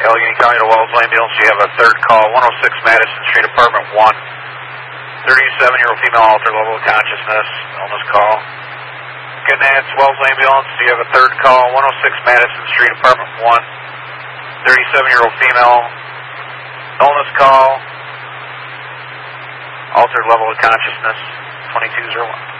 Allegheny County to Wells Ambulance. You have a third call, 106 Madison Street, apartment 1. 37-year-old female, altered level of consciousness, illness call. Good night, it's Wells Ambulance. You have a third call, 106 Madison Street, apartment 1. 37-year-old female, illness call, altered level of consciousness, 2201.